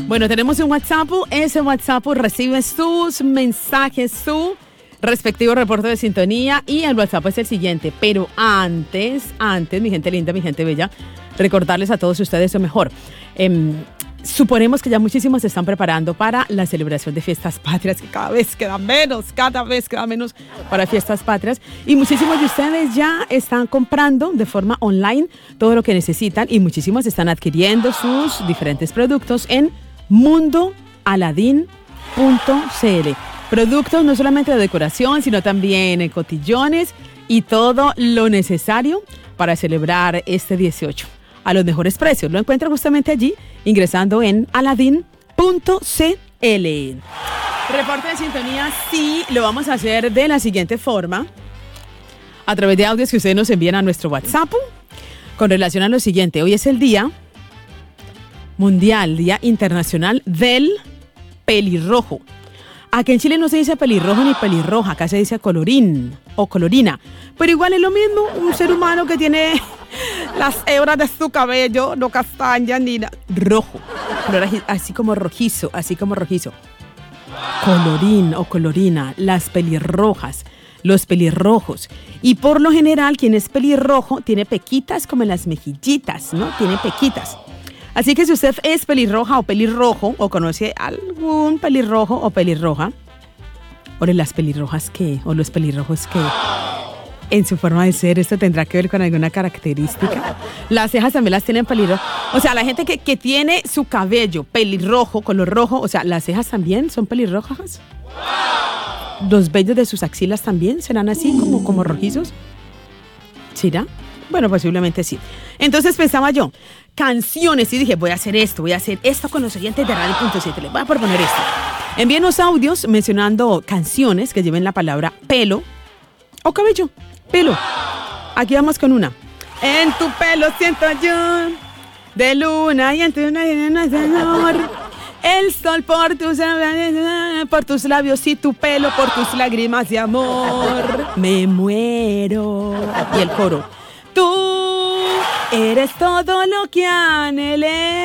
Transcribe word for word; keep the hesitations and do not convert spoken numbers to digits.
Bueno, tenemos un WhatsApp. Ese WhatsApp recibe sus mensajes, su respectivo reporte de sintonía, y el WhatsApp es el siguiente. Pero antes, antes, mi gente linda, mi gente bella, recordarles a todos ustedes lo mejor. Eh, Suponemos que ya muchísimos se están preparando para la celebración de fiestas patrias, que cada vez queda menos, cada vez queda menos para fiestas patrias. Y muchísimos de ustedes ya están comprando de forma online todo lo que necesitan, y muchísimos están adquiriendo sus diferentes productos en mundo aladín punto c l. Productos no solamente de decoración, sino también en cotillones y todo lo necesario para celebrar este dieciocho. A los mejores precios. Lo encuentra justamente allí, ingresando en aladín punto c l. Reporte de sintonía, sí, lo vamos a hacer de la siguiente forma, a través de audios que ustedes nos envían a nuestro WhatsApp, con relación a lo siguiente. Hoy es el Día Mundial, Día Internacional del Pelirrojo. Aquí en Chile no se dice pelirrojo ni pelirroja, acá se dice colorín o colorina. Pero igual es lo mismo, un ser humano que tiene las hebras de su cabello no castañas ni nada. Rojo, color así como rojizo, así como rojizo. Colorín o colorina, las pelirrojas, los pelirrojos. Y por lo general, quien es pelirrojo tiene pequitas como en las mejillitas, ¿no? Tiene pequitas. Así que si usted es pelirroja o pelirrojo, o conoce algún pelirrojo o pelirroja, o de las pelirrojas que, o los pelirrojos que, en su forma de ser, esto tendrá que ver con alguna característica. Las cejas también las tienen pelirrojas. O sea, la gente que, que tiene su cabello pelirrojo, color rojo, o sea, las cejas también son pelirrojas. Los vellos de sus axilas también serán así, como, como rojizos. ¿Será? Bueno, posiblemente sí. Entonces pensaba yo, canciones, y dije, voy a hacer esto, voy a hacer esto con los oyentes de Radio Punto siete, les voy a proponer esto. Envíenos audios mencionando canciones que lleven la palabra pelo o cabello, pelo. Aquí vamos con una. En tu pelo siento yo de luna y en tu luna de amor. El sol por tus, por tus labios y tu pelo por tus lágrimas de amor. Me muero. Y el coro. Tú eres todo lo que anhelé.